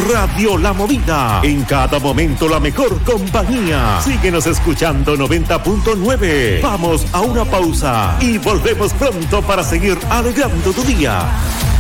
Radio La Movida. En cada momento la mejor compañía. Síguenos escuchando 90.9. Vamos a una pausa y volvemos pronto para seguir alegrando tu día.